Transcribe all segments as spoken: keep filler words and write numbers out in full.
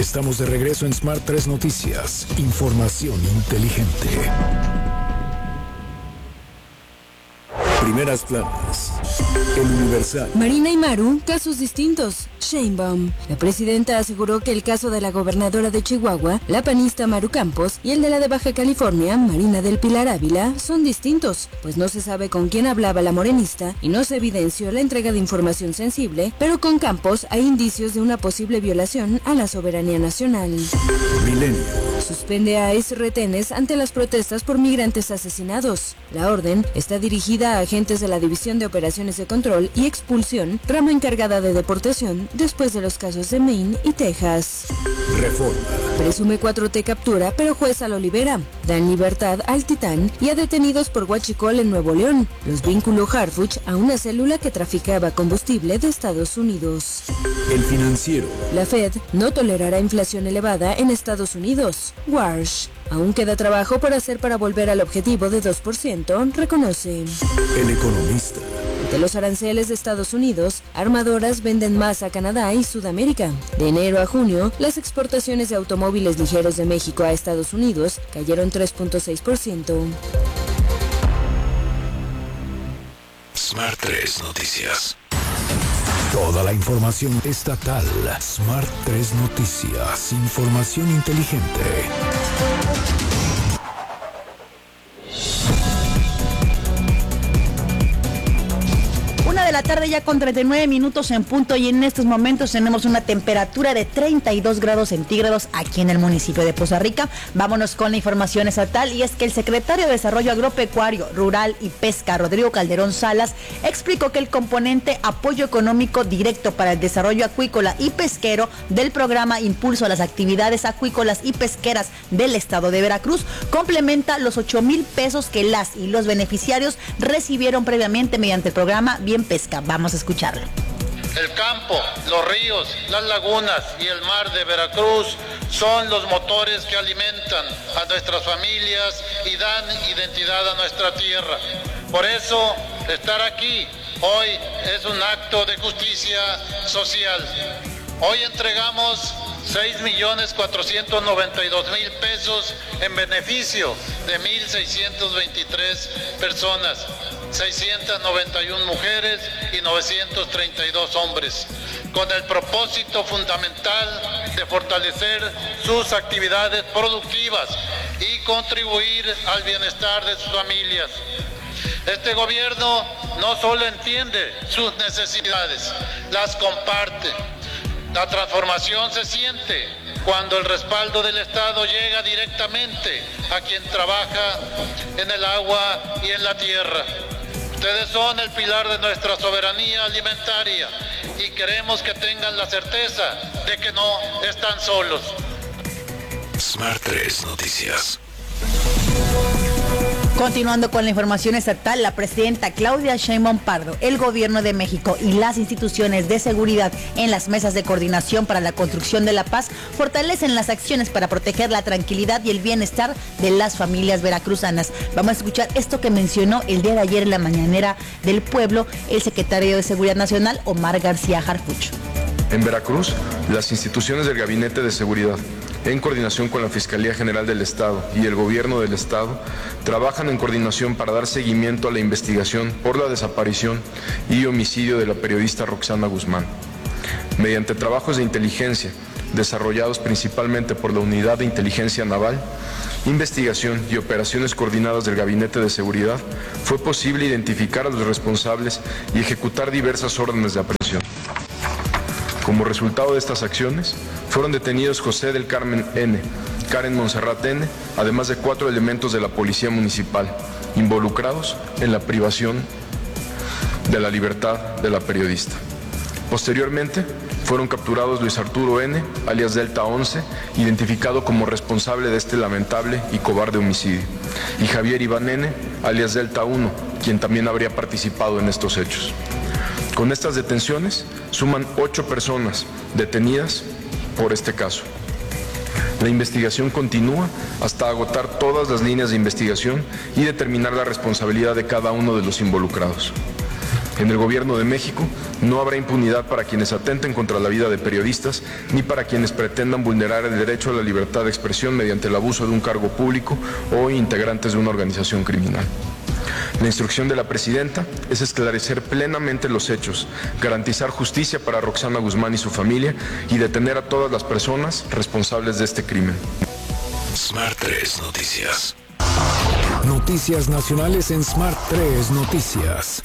Estamos de regreso en Smart tres Noticias. Información inteligente. Primeras planas. El Universal. Marina y Maru, casos distintos. Sheinbaum. La presidenta aseguró que el caso de la gobernadora de Chihuahua, la panista Maru Campos, y el de la de Baja California, Marina del Pilar Ávila, son distintos, pues no se sabe con quién hablaba la morenista y no se evidenció la entrega de información sensible, pero con Campos hay indicios de una posible violación a la soberanía nacional. Milenio. Suspende a ICE retenes ante las protestas por migrantes asesinados. La orden está dirigida a agentes de la División de Operaciones de Control y Expulsión, rama encargada de deportación, después de los casos de Maine y Texas. Reforma. Presume cuatro T captura, pero jueza lo libera. Dan libertad al Titán y a detenidos por huachicol en Nuevo León. Los vinculó Harfuch a una célula que traficaba combustible de Estados Unidos. El Financiero. La Fed no tolerará inflación elevada en Estados Unidos. Warsh. Aún queda trabajo por hacer para volver al objetivo de dos por ciento, reconoce. El Economista. De los aranceles de Estados Unidos, armadoras venden más a Canadá y Sudamérica. De enero a junio, las exportaciones de automóviles ligeros de México a Estados Unidos cayeron tres punto seis por ciento. Smart tres Noticias. Toda la información estatal. Smart tres Noticias. Información inteligente. De la tarde ya con treinta y nueve minutos en punto, y en estos momentos tenemos una temperatura de treinta y dos grados centígrados aquí en el municipio de Poza Rica. Vámonos con la información estatal, y es que el secretario de Desarrollo Agropecuario, Rural y Pesca, Rodrigo Calderón Salas, explicó que el componente apoyo económico directo para el desarrollo acuícola y pesquero del programa Impulso a las Actividades Acuícolas y Pesqueras del estado de Veracruz complementa los ocho mil pesos que las y los beneficiarios recibieron previamente mediante el programa Bien Pesca. Vamos a escucharlo. El campo, los ríos, las lagunas y el mar de Veracruz son los motores que alimentan a nuestras familias y dan identidad a nuestra tierra. Por eso, estar aquí hoy es un acto de justicia social. Hoy entregamos seis millones cuatrocientos noventa y dos mil pesos en beneficio de mil seiscientas veintitrés personas, seiscientas noventa y una mujeres y novecientos treinta y dos hombres, con el propósito fundamental de fortalecer sus actividades productivas y contribuir al bienestar de sus familias. Este gobierno no solo entiende sus necesidades, las comparte. La transformación se siente cuando el respaldo del Estado llega directamente a quien trabaja en el agua y en la tierra. Ustedes son el pilar de nuestra soberanía alimentaria y queremos que tengan la certeza de que no están solos. Smart tres Noticias. Continuando con la información estatal, la presidenta Claudia Sheinbaum Pardo, el gobierno de México y las instituciones de seguridad en las mesas de coordinación para la construcción de la paz fortalecen las acciones para proteger la tranquilidad y el bienestar de las familias veracruzanas. Vamos a escuchar esto que mencionó el día de ayer en la mañanera del pueblo el secretario de Seguridad Nacional, Omar García Harfuch. En Veracruz, las instituciones del Gabinete de Seguridad, en coordinación con la Fiscalía General del Estado y el Gobierno del Estado, trabajan en coordinación para dar seguimiento a la investigación por la desaparición y homicidio de la periodista Roxana Guzmán. Mediante trabajos de inteligencia, desarrollados principalmente por la Unidad de Inteligencia Naval, investigación y operaciones coordinadas del Gabinete de Seguridad, fue posible identificar a los responsables y ejecutar diversas órdenes de aprehensión. Como resultado de estas acciones, fueron detenidos José del Carmen N., Karen Monserrat N., además de cuatro elementos de la Policía Municipal, involucrados en la privación de la libertad de la periodista. Posteriormente, fueron capturados Luis Arturo N., alias Delta once, identificado como responsable de este lamentable y cobarde homicidio, y Javier Iván N., alias Delta uno, quien también habría participado en estos hechos. Con estas detenciones, suman ocho personas detenidas por este caso. La investigación continúa hasta agotar todas las líneas de investigación y determinar la responsabilidad de cada uno de los involucrados. En el Gobierno de México no habrá impunidad para quienes atenten contra la vida de periodistas ni para quienes pretendan vulnerar el derecho a la libertad de expresión mediante el abuso de un cargo público o integrantes de una organización criminal. La instrucción de la presidenta es esclarecer plenamente los hechos, garantizar justicia para Roxana Guzmán y su familia y detener a todas las personas responsables de este crimen. Smart tres Noticias. Noticias nacionales en Smart tres Noticias.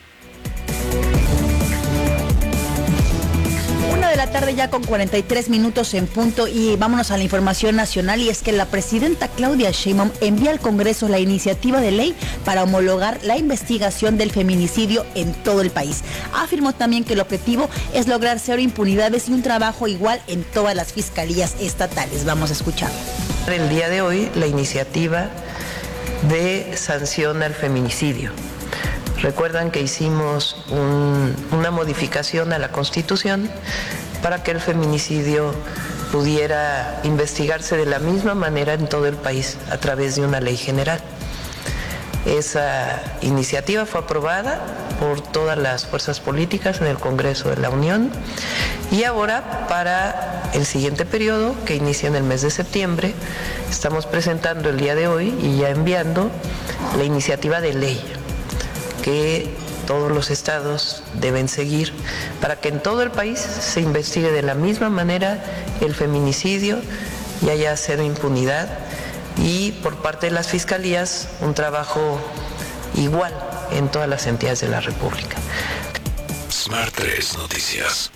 Una de la tarde ya con cuarenta y tres minutos en punto y vámonos a la información nacional, y es que la presidenta Claudia Sheinbaum envía al Congreso la iniciativa de ley para homologar la investigación del feminicidio en todo el país. Afirmó también que el objetivo es lograr cero impunidades y un trabajo igual en todas las fiscalías estatales. Vamos a escucharlo. El día de hoy la iniciativa de sanción al feminicidio. Recuerdan que hicimos un, una modificación a la Constitución para que el feminicidio pudiera investigarse de la misma manera en todo el país a través de una ley general. Esa iniciativa fue aprobada por todas las fuerzas políticas en el Congreso de la Unión y ahora para el siguiente periodo, que inicia en el mes de septiembre, estamos presentando el día de hoy y ya enviando la iniciativa de ley que todos los estados deben seguir para que en todo el país se investigue de la misma manera el feminicidio y haya cero impunidad, y por parte de las fiscalías un trabajo igual en todas las entidades de la República. Smart tres Noticias.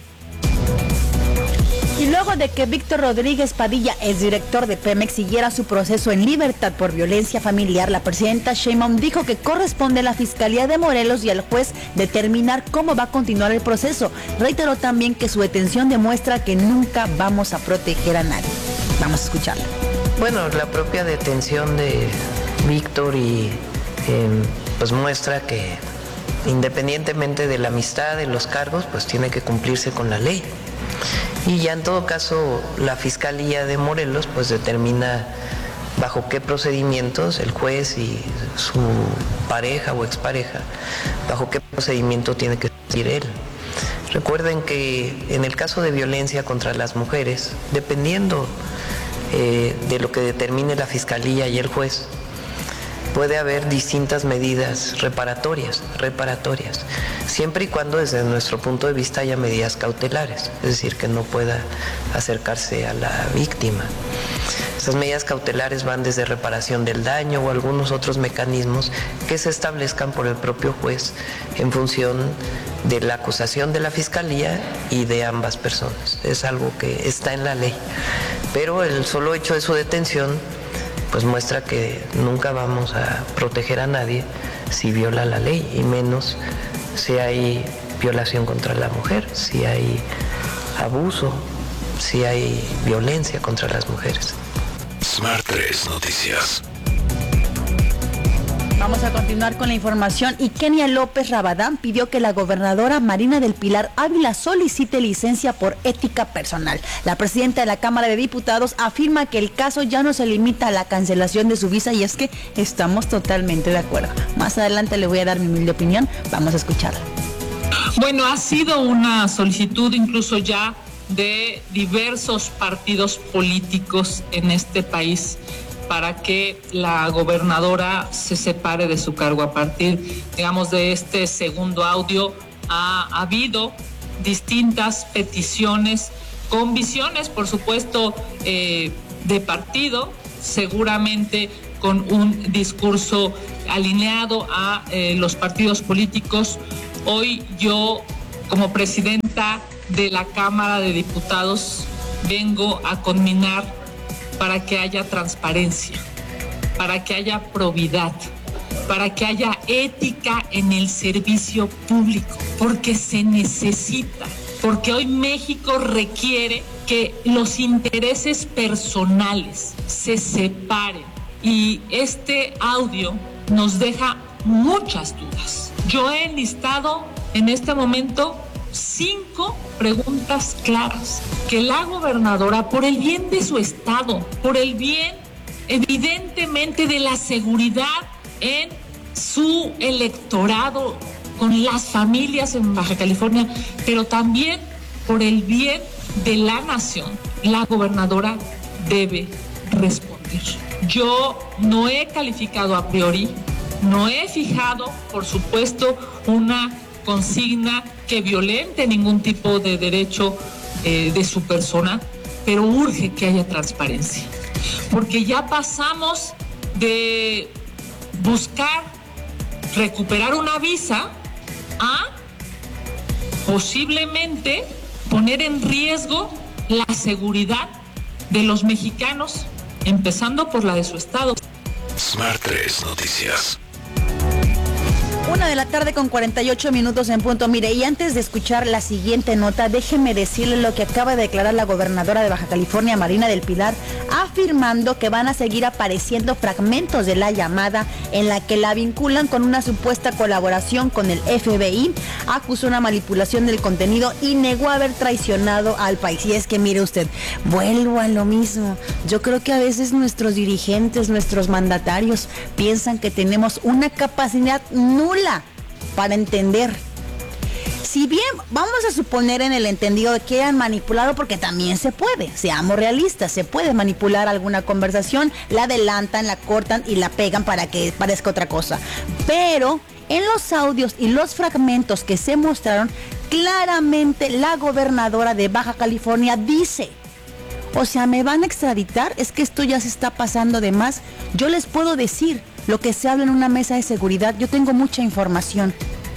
Y luego de que Víctor Rodríguez Padilla, exdirector de Pemex, siguiera su proceso en libertad por violencia familiar, la presidenta Sheinbaum dijo que corresponde a la Fiscalía de Morelos y al juez determinar cómo va a continuar el proceso. Reiteró también que su detención demuestra que nunca vamos a proteger a nadie. Vamos a escucharla. Bueno, la propia detención de Víctor y eh, pues muestra que independientemente de la amistad, de los cargos, pues tiene que cumplirse con la ley. Y ya en todo caso la Fiscalía de Morelos pues determina bajo qué procedimientos el juez y su pareja o expareja, bajo qué procedimiento tiene que seguir él. Recuerden que en el caso de violencia contra las mujeres, dependiendo eh, de lo que determine la Fiscalía y el juez, puede haber distintas medidas reparatorias, reparatorias, siempre y cuando desde nuestro punto de vista haya medidas cautelares, es decir, que no pueda acercarse a la víctima. Estas medidas cautelares van desde reparación del daño o algunos otros mecanismos que se establezcan por el propio juez en función de la acusación de la Fiscalía y de ambas personas. Es algo que está en la ley, pero el solo hecho de su detención pues muestra que nunca vamos a proteger a nadie si viola la ley, y menos si hay violación contra la mujer, si hay abuso, si hay violencia contra las mujeres. Smart tres Noticias. Vamos a continuar con la información, y Kenia López Rabadán pidió que la gobernadora Marina del Pilar Ávila solicite licencia por ética personal. La presidenta de la Cámara de Diputados afirma que el caso ya no se limita a la cancelación de su visa, y es que estamos totalmente de acuerdo. Más adelante le voy a dar mi humilde opinión, vamos a escucharla. Bueno, ha sido una solicitud incluso ya de diversos partidos políticos en este país para que la gobernadora se separe de su cargo. A partir, digamos, de este segundo audio, ha, ha habido distintas peticiones con visiones, por supuesto, eh, de partido, seguramente con un discurso alineado a eh, los partidos políticos. Hoy yo, como presidenta de la Cámara de Diputados, vengo a conminar para que haya transparencia, para que haya probidad, para que haya ética en el servicio público, porque se necesita, porque hoy México requiere que los intereses personales se separen, y este audio nos deja muchas dudas. Yo he enlistado en este momento cinco preguntas claras que la gobernadora, por el bien de su estado, por el bien evidentemente de la seguridad en su electorado, con las familias en Baja California, pero también por el bien de la nación. La gobernadora debe responder. Yo no he calificado a priori, no he fijado, por supuesto, una consigna que violente ningún tipo de derecho eh, de su persona, pero urge que haya transparencia, porque ya pasamos de buscar recuperar una visa a posiblemente poner en riesgo la seguridad de los mexicanos, empezando por la de su estado. Smart tres Noticias. Una de la tarde con cuarenta y ocho minutos en punto. Mire, y antes de escuchar la siguiente nota, déjeme decirle lo que acaba de declarar la gobernadora de Baja California, Marina del Pilar, afirmando que van a seguir apareciendo fragmentos de la llamada en la que la vinculan con una supuesta colaboración con el F B I, acusó una manipulación del contenido y negó haber traicionado al país. Y es que mire usted, vuelvo a lo mismo. Yo creo que a veces nuestros dirigentes, nuestros mandatarios piensan que tenemos una capacidad nula para entender. Si bien vamos a suponer en el entendido de que han manipulado, porque también se puede, seamos realistas, se puede manipular alguna conversación, la adelantan, la cortan y la pegan para que parezca otra cosa. Pero en los audios y los fragmentos que se mostraron, claramente la gobernadora de Baja California dice: o sea, ¿me van a extraditar? Es que esto ya se está pasando de más. Yo les puedo decir lo que se habla en una mesa de seguridad. Yo tengo mucha información.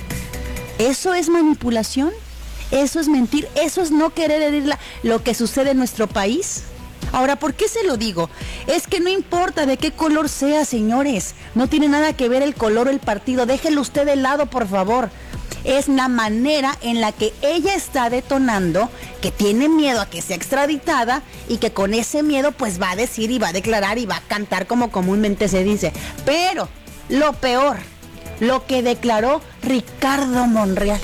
¿Eso es manipulación? ¿Eso es mentir? ¿Eso es no querer herir la, lo que sucede en nuestro país? Ahora, ¿por qué se lo digo? Es que no importa de qué color sea, señores. No tiene nada que ver el color o el partido. Déjelo usted de lado, por favor. Es la manera en la que ella está detonando que tiene miedo a que sea extraditada y que con ese miedo pues va a decir y va a declarar y va a cantar como comúnmente se dice. Pero lo peor, lo que declaró Ricardo Monreal.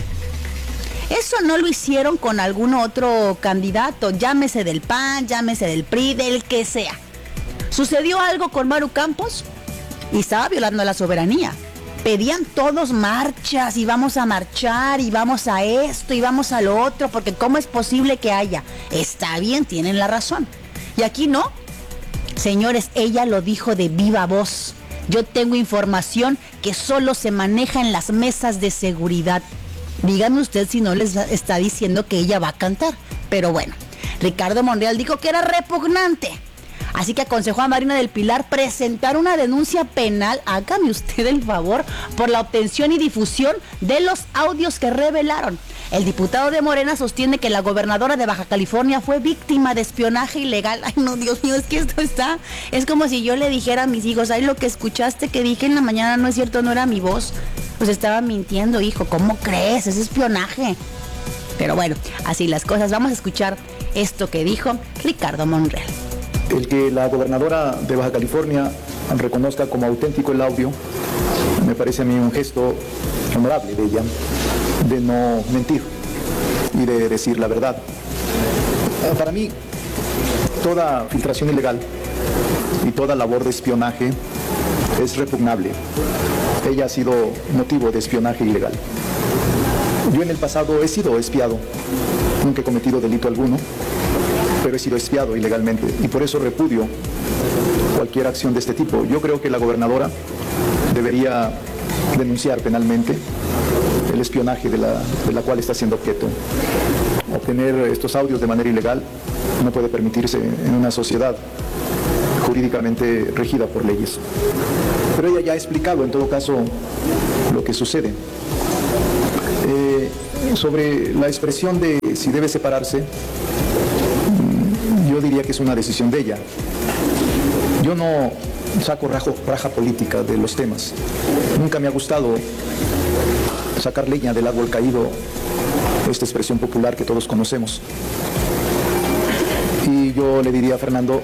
Eso no lo hicieron con algún otro candidato, llámese del P A N, llámese del P R I, del que sea. Sucedió algo con Maru Campos y estaba violando la soberanía. Pedían todos marchas y vamos a marchar y vamos a esto y vamos a lo otro, porque ¿cómo es posible que haya? Está bien, tienen la razón. Y aquí no. Señores, ella lo dijo de viva voz. Yo tengo información que solo se maneja en las mesas de seguridad. Díganme usted si no les está diciendo que ella va a cantar. Pero bueno, Ricardo Monreal dijo que era repugnante. Así que aconsejó a Marina del Pilar presentar una denuncia penal, hágame usted el favor, por la obtención y difusión de los audios que revelaron. El diputado de Morena sostiene que la gobernadora de Baja California fue víctima de espionaje ilegal. Ay, no, Dios mío, es que esto está... Es como si yo le dijera a mis hijos: ay, lo que escuchaste que dije en la mañana no es cierto, no era mi voz. Pues estaba mintiendo, hijo, ¿cómo crees? Es espionaje. Pero bueno, así las cosas. Vamos a escuchar esto que dijo Ricardo Monreal. El que la gobernadora de Baja California reconozca como auténtico el audio, me parece a mí un gesto honorable de ella, de no mentir y de decir la verdad. Para mí, toda filtración ilegal y toda labor de espionaje es repugnable. Ella ha sido motivo de espionaje ilegal. Yo en el pasado he sido espiado, nunca he cometido delito alguno, pero he sido espiado ilegalmente y por eso repudio cualquier acción de este tipo. Yo creo que la gobernadora debería denunciar penalmente el espionaje de la, de la cual está siendo objeto. Obtener estos audios de manera ilegal no puede permitirse en una sociedad jurídicamente regida por leyes. Pero ella ya ha explicado en todo caso lo que sucede. Eh, sobre la expresión de si debe separarse, yo diría que es una decisión de ella. Yo no saco rajo, raja política de los temas. Nunca me ha gustado sacar leña del árbol caído, esta expresión popular que todos conocemos. Y yo le diría a Fernando,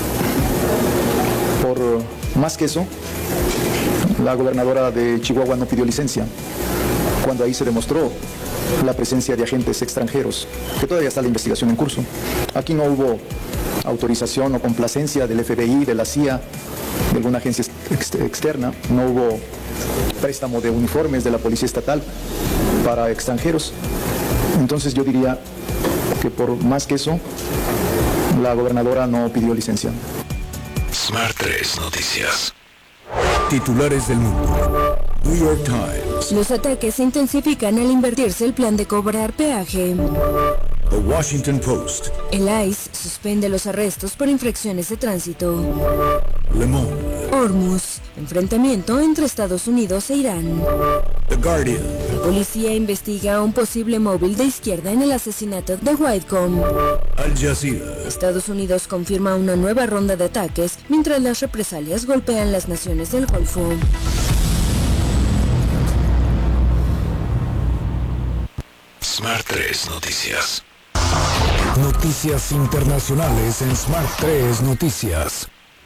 por más que eso, la gobernadora de Chihuahua no pidió licencia, cuando ahí se demostró la presencia de agentes extranjeros, que todavía está la investigación en curso. Aquí no hubo autorización o complacencia del F B I, de la C I A, de alguna agencia ex externa, no hubo préstamo de uniformes de la Policía Estatal para extranjeros. Entonces yo diría que por más que eso, la gobernadora no pidió licencia. Smart tres Noticias. Titulares del mundo. New York Times. Los ataques se intensifican al invertirse el plan de cobrar peaje. The Washington Post. El I C E suspende los arrestos por infracciones de tránsito. Le Monde. Hormuz. Enfrentamiento entre Estados Unidos e Irán. The Guardian. La policía investiga un posible móvil de izquierda en el asesinato de Whitecomb. Al Jazeera. Estados Unidos confirma una nueva ronda de ataques mientras las represalias golpean las naciones del Golfo. Smart tres Noticias. Noticias internacionales en Smart tres Noticias.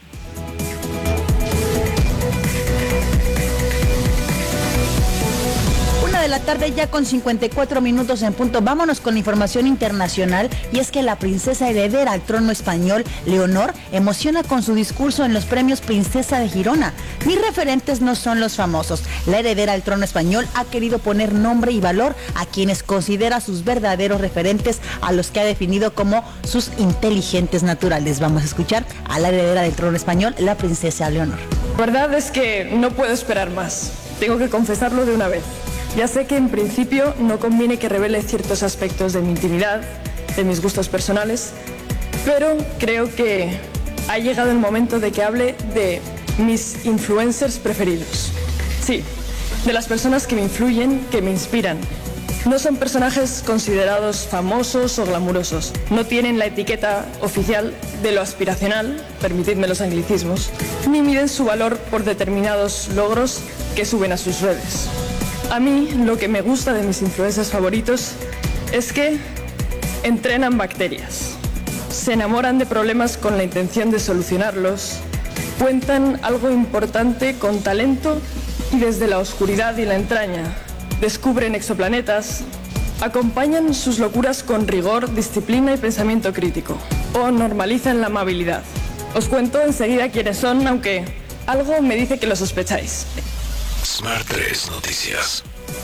De la tarde ya con cincuenta y cuatro minutos en punto. Vámonos con información internacional, y es que la princesa heredera al trono español, Leonor, emociona con su discurso en los premios Princesa de Girona. Mis referentes no son los famosos. La heredera al trono español ha querido poner nombre y valor a quienes considera sus verdaderos referentes, a los que ha definido como sus inteligentes naturales. Vamos a escuchar a la heredera del trono español, la princesa Leonor. La verdad es que no puedo esperar más. Tengo que confesarlo de una vez. Ya sé que en principio no conviene que revele ciertos aspectos de mi intimidad, de mis gustos personales, pero creo que ha llegado el momento de que hable de mis influencers preferidos. Sí, de las personas que me influyen, que me inspiran. No son personajes considerados famosos o glamurosos. No tienen la etiqueta oficial de lo aspiracional, permitidme los anglicismos, ni miden su valor por determinados logros que suben a sus redes. A mí lo que me gusta de mis influencers favoritos es que entrenan bacterias, se enamoran de problemas con la intención de solucionarlos, cuentan algo importante con talento y desde la oscuridad y la entraña, descubren exoplanetas, acompañan sus locuras con rigor, disciplina y pensamiento crítico, o normalizan la amabilidad. Os cuento enseguida quiénes son, aunque algo me dice que lo sospecháis. Smart tres Noticias.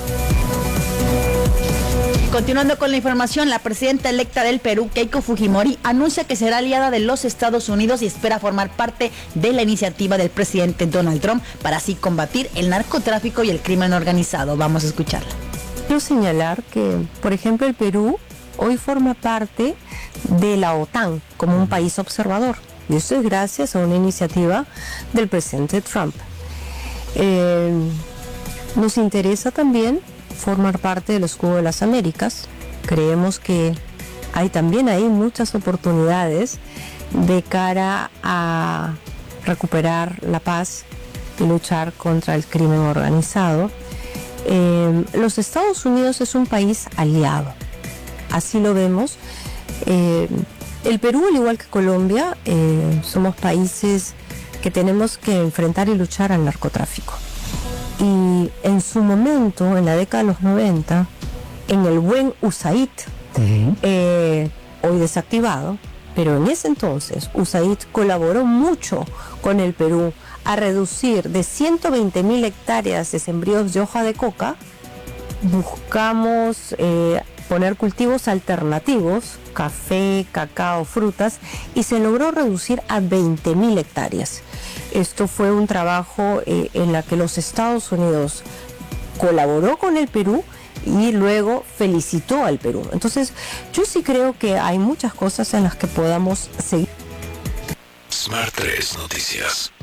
Continuando con la información, la presidenta electa del Perú, Keiko Fujimori, anuncia que será aliada de los Estados Unidos y espera formar parte de la iniciativa del presidente Donald Trump para así combatir el narcotráfico y el crimen organizado. Vamos a escucharla. Quiero señalar que, por ejemplo, el Perú hoy forma parte de la OTAN como un país observador, y eso es gracias a una iniciativa del presidente Trump. Eh, nos interesa también formar parte del escudo de las Américas. Creemos que hay también ahí muchas oportunidades de cara a recuperar la paz y luchar contra el crimen organizado. Eh, los Estados Unidos es un país aliado, así lo vemos. Eh, el Perú, al igual que Colombia, eh, somos países que tenemos que enfrentar y luchar al narcotráfico. Y en su momento, en la década de los noventa, en el buen U S A I D, uh-huh. eh, hoy desactivado, pero en ese entonces U S A I D colaboró mucho con el Perú a reducir de ciento veinte mil hectáreas de sembríos de hoja de coca. Buscamos eh, poner cultivos alternativos, café, cacao, frutas, y se logró reducir a veinte mil hectáreas. Esto fue un trabajo eh, en la que los Estados Unidos colaboró con el Perú y luego felicitó al Perú. Entonces, yo sí creo que hay muchas cosas en las que podamos seguir. Smart tres Noticias.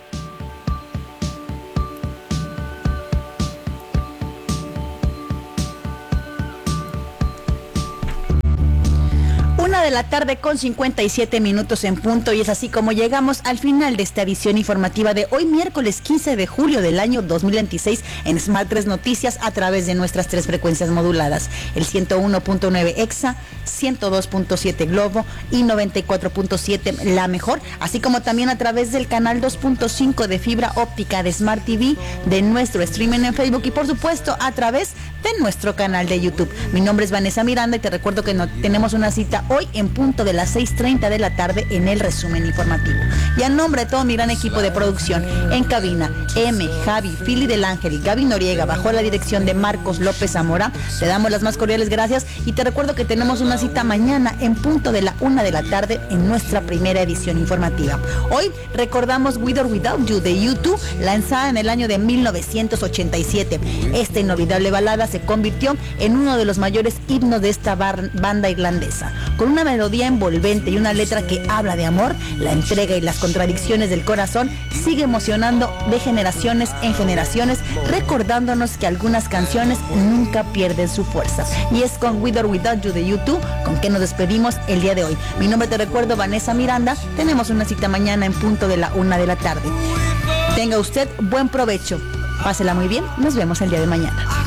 Una de la tarde con cincuenta y siete minutos en punto, y es así como llegamos al final de esta edición informativa de hoy, miércoles quince de julio del año dos mil veintiséis, en Smart tres Noticias, a través de nuestras tres frecuencias moduladas, el ciento uno punto nueve Exa, ciento dos punto siete Globo y noventa y cuatro punto siete La Mejor, así como también a través del canal dos punto cinco de fibra óptica de Smart T V, de nuestro streaming en Facebook y por supuesto a través de nuestro canal de YouTube. Mi nombre es Vanessa Miranda y te recuerdo que no, tenemos una cita hoy en en punto de las seis treinta de la tarde en el resumen informativo. Y a nombre de todo mi gran equipo de producción, en cabina, M, Javi, Fili del Ángel, Gaby Noriega, bajo la dirección de Marcos López Zamora, te damos las más cordiales gracias y te recuerdo que tenemos una cita mañana en punto de la una de la tarde en nuestra primera edición informativa. Hoy recordamos With or Without You de U dos, lanzada en el año de mil novecientos ochenta y siete. Esta inolvidable balada se convirtió en uno de los mayores himnos de esta bar- banda irlandesa. Con una melodía envolvente y una letra que habla de amor, la entrega y las contradicciones del corazón sigue emocionando de generaciones en generaciones, recordándonos que algunas canciones nunca pierden su fuerza. Y es con With or Without You de U dos con que nos despedimos el día de hoy. Mi nombre, te recuerdo, Vanessa Miranda. Tenemos una cita mañana en punto de la una de la tarde. Tenga usted buen provecho. Pásela muy bien. Nos vemos el día de mañana.